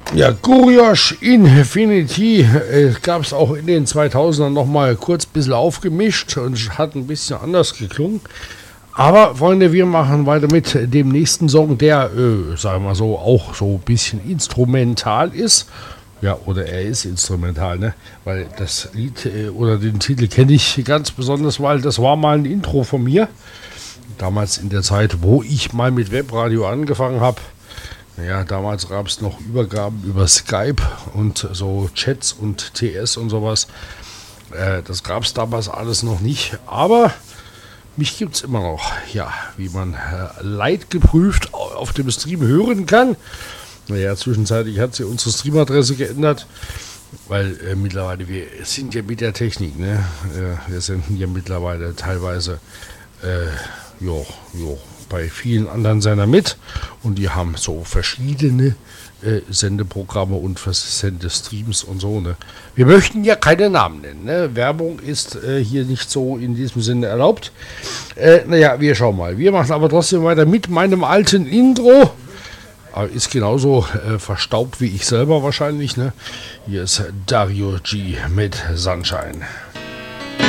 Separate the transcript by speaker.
Speaker 1: Ja, Guriosh Infinity gab es auch in den 2000ern nochmal kurz ein bisschen aufgemischt und hat ein bisschen anders geklungen. Aber, Freunde, wir machen weiter mit dem nächsten Song, der, sagen wir mal so, auch so ein bisschen instrumental ist. Ja, oder er ist instrumental, ne? Weil das Lied oder den Titel kenne ich ganz besonders, weil das war mal ein Intro von mir. Damals in der Zeit, wo ich mal mit Webradio angefangen habe. Naja, damals gab es noch Übergaben über Skype und so Chats und TS und sowas. Das gab es damals alles noch nicht, aber mich gibt es immer noch. Ja, wie man leidgeprüft auf dem Stream hören kann. Naja, zwischenzeitlich hat sich unsere Streamadresse geändert, weil mittlerweile, wir sind ja mit der Technik, ne? Wir senden ja mittlerweile teilweise, bei vielen anderen Sendern mit und die haben so verschiedene Sendeprogramme und Sendestreams und so. Ne? Wir möchten ja keine Namen nennen. Ne? Werbung ist hier nicht so in diesem Sinne erlaubt. Naja, wir schauen mal. Wir machen aber trotzdem weiter mit meinem alten Intro. Aber ist genauso verstaubt wie ich selber wahrscheinlich. Ne? Hier ist Dario G mit Sunshine.